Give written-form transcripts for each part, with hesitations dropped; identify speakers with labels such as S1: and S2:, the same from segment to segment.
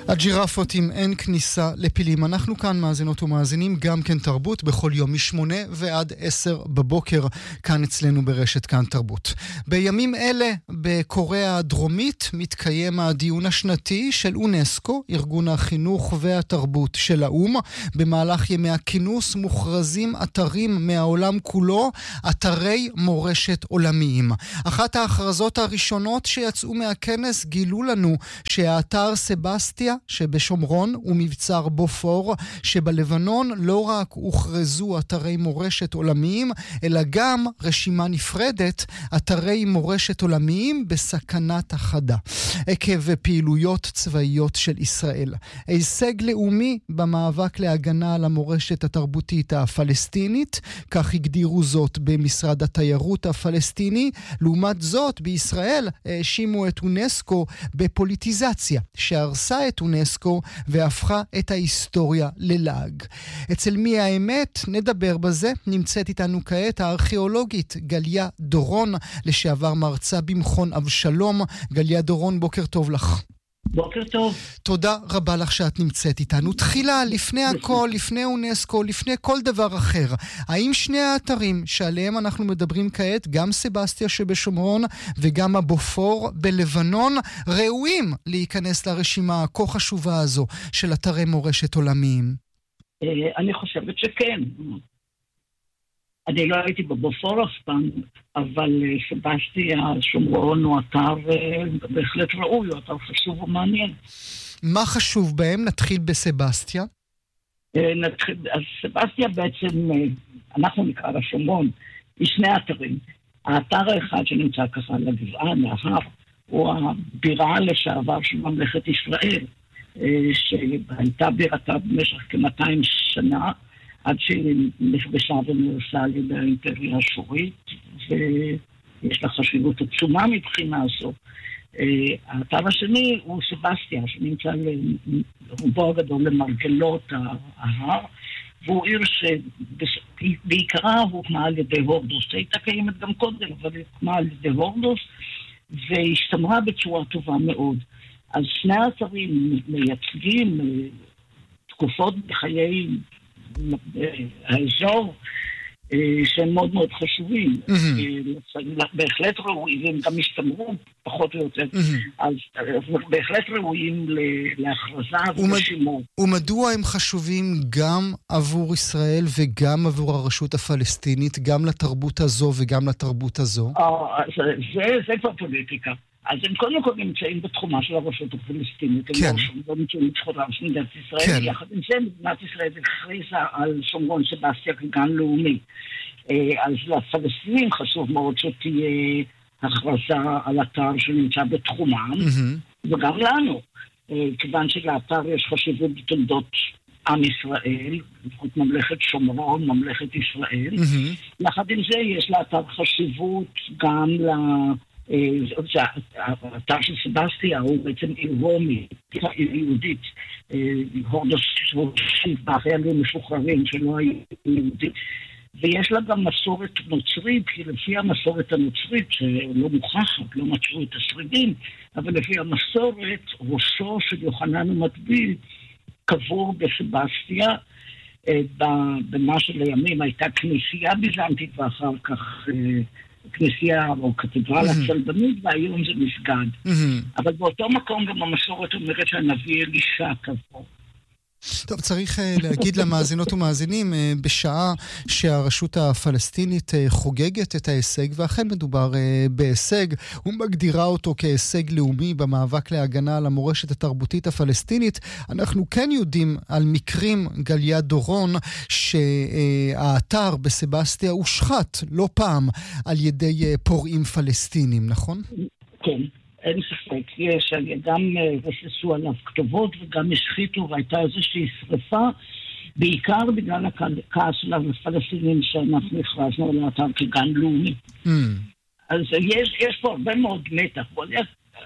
S1: הג'ירפות עם אין כניסה לפילים. אנחנו כאן מאזינות ומאזינים גם כן תרבות בכל יום מ8 ועד 10 בבוקר כאן אצלנו ברשת כאן תרבות. בימים אלה בקוריאה הדרומית מתקיים הדיון השנתי של אונסקו, ארגון החינוך והתרבות של האו"ם. במהלך ימי הכינוס מוכרזים אתרים מהעולם כולו, אתרי מורשת עולמיים. אחת ההכרזות הראשונות שיצאו מהכנס גילו לנו שהאתר סבסטיה שבשומרון ומבצר בופור שבלבנון לא רק הוכרזו אתרי מורשת עולמיים, אלא גם רשימה נפרדת, אתרי מורשת עולמיים בסכנת החדה, עקב פעילויות צבאיות של ישראל. הישג לאומי במאבק להגנה על המורשת התרבותית הפלסטינית, כך הגדירו זאת במשרד התיירות הפלסטיני. לעומת זאת, בישראל האשימו את אונסקו בפוליטיזציה, שהרסה את אונסקו והפכה את ההיסטוריה ללעג. אצל מי האמת? נדבר בזה. נמצאת איתנו כעת הארכיאולוגית גליה דורון, לשעבר מרצה במכון אבשלום. גליה דורון, בוקר טוב לך.
S2: בוקר טוב.
S1: תודה רבה לך שאת נמצאת איתנו. תחילה, לפני הכל, לפני אונסקו, לפני כל דבר אחר, האם שני האתרים שעליהם אנחנו מדברים כעת, גם סבסטיה שבשומרון וגם הבופור בלבנון, ראויים להיכנס לרשימה הכה חשובה הזו של אתרי מורשת עולמיים?
S2: אני חושבת שכן. אני לא הייתי בבופור אף פעם, אבל סבסטיה שומרון הוא אתר בהחלט ראוי, הוא אתר חשוב ומעניין.
S1: מה חשוב בהם? נתחיל בסבסטיה.
S2: אז סבסטיה בעצם, אנחנו נקרא לשומרון, היא שני אתרים. האתר האחד שנמצא ככה על הגבעה, להר, הוא הבירה לשעבר של ממלכת ישראל, שהייתה בירתה במשך כ-200 שנה, עד שהיא נכבשה ונרסה על ידי האימפריה האשורית, ויש לה חשיבות עצומה מבחינה זו. האתר השני הוא סבסטיה, שנמצא רובו הגדול למרגלות ההר, והוא עיר שבעיקרה הוקמה על ידי הורדוס. הייתה קיימת גם קודם, אבל הוקמה על ידי הורדוס, והשתמרה בצורה טובה מאוד. אז שני האתרים מייצגים תקופות בחיי האזור שהם מאוד מאוד חשובים. בהחלט ראויים, גם השתמרו פחות או יותר, אז בהחלט ראויים להכרזה ולשימור.
S1: ומדוע הם חשובים גם עבור ישראל וגם עבור הרשות הפלסטינית, גם לתרבות הזו וגם לתרבות הזו?
S2: זה כבר פוליטיקה. אז הם קודם כל נמצאים בתחומה של הרשות הפלסטינית.
S1: כן.
S2: הם לא נמצאים בתחומה של מדינת ישראל.
S1: כן.
S2: יחד עם זה, מדינת ישראל הכריזה על שומרון סבסטיה כגן לאומי. אז לפלסטינים חשוב מאוד שתהיה הכרזה על אתר שנמצא בתחומם, וגם לנו. כיוון שלאתר יש חשיבות בתולדות עם ישראל, לפחות ממלכת שומרון, ממלכת ישראל. יחד עם זה יש לאתר חשיבות גם האתר של סבסטיה הוא בעצם עיר רומי, עיר יהודית, הורדוס חיילים משוחררים שלא היו יהודים, ויש לה גם מסורת נוצרית, כי לפי המסורת הנוצרית, שלא מוכחת, לא מצאו את השרידים, אבל לפי המסורת, ראשו של יוחנן המטביל קבור בסבסטיה, במה שלימים הייתה כנסייה ביזנטית ואחר כך כנסייה או קתדרלה צלבנית, והיום זה מסגד. אבל באותו מקום גם המסורת אומרת שהנביא אלישע קבור.
S1: טוב, צריך להגיד למאזינות ומאזינים, בשעה שהרשות הפלסטינית חוגגת את ההישג, ואכן מדובר בהישג, הוא מגדירה אותו כהישג לאומי במאבק להגנה על המורשת התרבותית הפלסטינית. אנחנו כן יודעים על מקרים, גליה דורון, שהאתר בסבסטיה הושחת לא פעם על ידי פורעים פלסטינים, נכון?
S2: כן. אין ספק, יש גם רססו עליו כתובות וגם השחיתו, והייתה איזושהי שריפה, בעיקר בגלל הכעס של הפלסטינים שאנחנו הכרזנו על האתר כגן לאומי. אז יש פה הרבה מאוד מתח.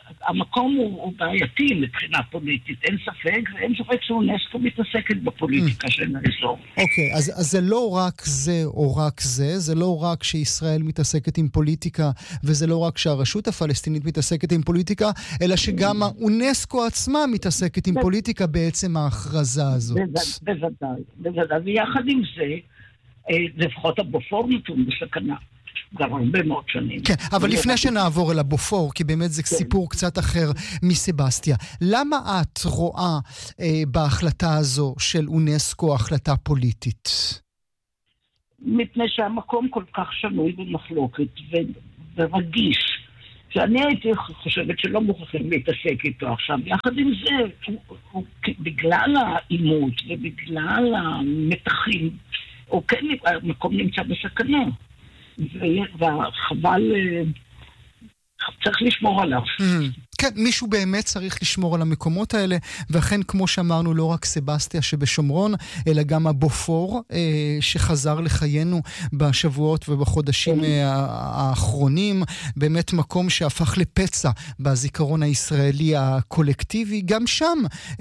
S2: המקום הוא בעייתי מבחינה פוליטית, אין ספק, ואין ספק שאונסקו מתעסקת בפוליטיקה של האזור.
S1: אוקיי, אז זה לא רק זה או רק זה, זה לא רק שישראל מתעסקת עם פוליטיקה, וזה לא רק שהרשות הפלסטינית מתעסקת עם פוליטיקה, אלא שגם האונסקו עצמה מתעסקת עם פוליטיקה בעצם ההכרזה הזאת.
S2: בוודאי, ויחד עם זה, לפחות הבופור נתון בסכנה. כבר הרבה מאוד שנים.
S1: כן, אבל לפני שנעבור אל הבופור, כי באמת זה סיפור קצת אחר מסבסטיה, למה את רואה בהחלטה הזו של אונסקו החלטה פוליטית?
S2: מפני שהמקום כל כך שנוי במחלוקת ורגיש, שאני הייתי חושבת שלא מוכרחים להתעסק איתו עכשיו. יחד עם זה, בגלל האימות ובגלל המתחים, כן, המקום נמצא בסכנה. וחבל, צריך לשמור עליו.
S1: כן, מישהו באמת צריך לשמור על המקומות האלה, ואכן כמו שאמרנו, לא רק סבסטיה שבשומרון, אלא גם הבופור שחזר לחיינו בשבועות ובחודשים האחרונים, באמת מקום שהפך לפצע בזיכרון הישראלי הקולקטיבי. גם שם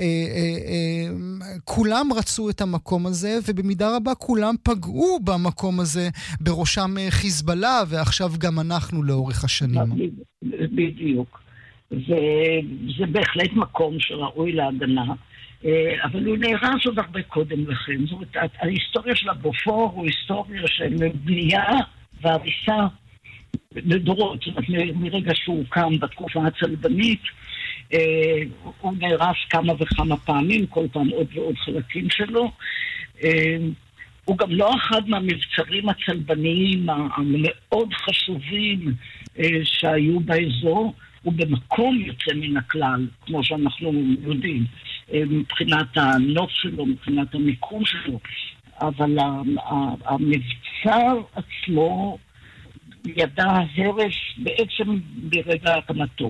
S1: כולם רצו את המקום הזה, ובמידה רבה כולם פגעו במקום הזה, בראשם חיזבאללה, ועכשיו גם אנחנו לאורך השנים.
S2: בדיוק. וזה בהחלט מקום שראוי להגנה, אבל הוא נהרס עוד הרבה קודם לכן. זאת אומרת, ההיסטוריה של הבופור הוא היסטוריה של בנייה והריסה לדורות. זאת אומרת, מרגע שהוא קם בתקופה הצלבנית, הוא נהרס כמה וכמה פעמים, כל פעם עוד ועוד חלקים שלו. הוא גם לא אחד מהמבצרים הצלבניים המאוד חשובים שהיו באזור, הוא במקום יוצא מן הכלל, כמו שאנחנו יודעים, מבחינת הנוף שלו, מבחינת המיקום שלו, אבל המבצר עצמו ידע הרס בעצם ברגע הקמתו.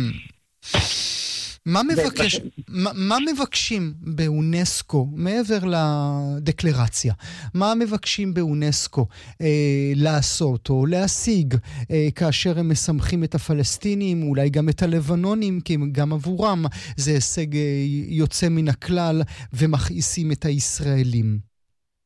S1: מה מבקשים באונסקו, מעבר לדקלרציה, מה מבקשים באונסקו לעשות או להשיג כאשר הם מסמכים את הפלסטינים, אולי גם את הלבנונים, כי גם עבורם זה הישג יוצא מן הכלל, ומכעיסים את הישראלים?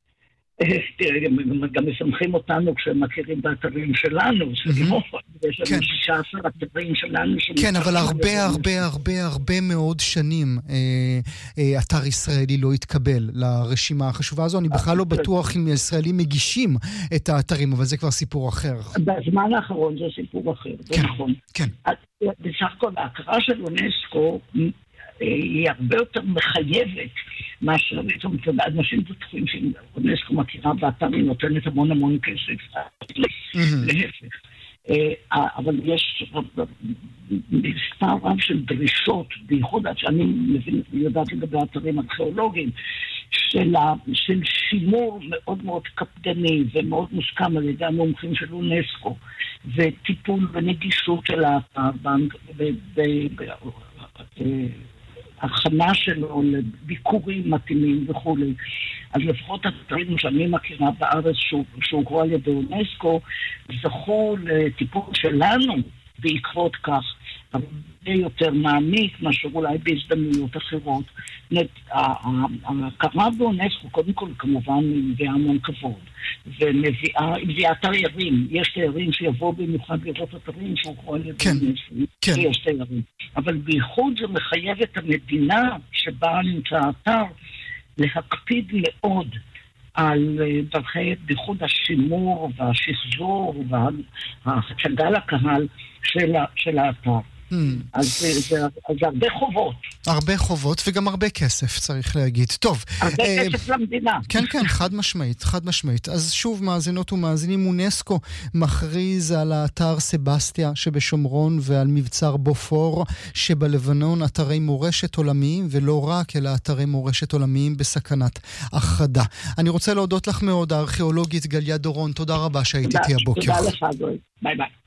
S2: גם מסמכים אותנו כשהם מכירים באתרים שלנו, יש לנו 16 אתרים שלנו.
S1: כן, אבל הרבה מאוד שנים אתר ישראלי לא התקבל לרשימה החשובה הזו. אני בכלל לא בטוח אם ישראלים מגישים את האתרים, אבל זה כבר סיפור אחר.
S2: בזמן האחרון זה סיפור אחר, זה נכון. בסך הכל ההכרה של אונסקו היא הרבה יותר מחייבת מאשר אנשים בטוחים שאונסקו מכירה באתר, היא נותנת המון כסף. להפך. אבל יש מספר רב של דרישות, בייחוד עד שאני יודעת לגבי אתרים ארכיאולוגיים, של שימור מאוד מאוד קפדני ומאוד מוסכם על ידי המומחים של אונסקו, וטיפול ונגישות של האתר, הכנה שלו לביקורים מתאימים וכו'. אז לפחות אתרים שאני מכירה בארץ שהוכרו על ידי אונסקו, זכו לטיפול שלנו בעקבות כך, הרבה יותר מעמיק מאשר אולי בהזדמנויות אחרות. ההכרה באונסקו קודם כל כמובן מביאה המון כבוד, ומביאה תיירים. יש תיירים שיבואו במיוחד לראות אתרים שהוכרו על ידי אונסקו. יש תיירים. אבל בייחוד זה מחייב את המדינה שבה נמצא האתר להקפיד מאוד על דרכי בייחוד השימור והשחזור וההצגה לקהל של האתר. אז זה הרבה חובות.
S1: הרבה חובות וגם הרבה כסף, צריך להגיד. טוב.
S2: הרבה כסף למדינה.
S1: כן, חד משמעית. אז שוב, מאזינות ומאזינים, אונסקו מכריז על האתר סבסטיה שבשומרון ועל מבצר בופור שבלבנון, אתרי מורשת עולמיים, ולא רק, אלא אתרי מורשת עולמיים בסכנת הכחדה. אני רוצה להודות לך מאוד, הארכיאולוגית גליה דורון, תודה רבה שהיית איתי הבוקר.
S2: תודה לך, ביי ביי.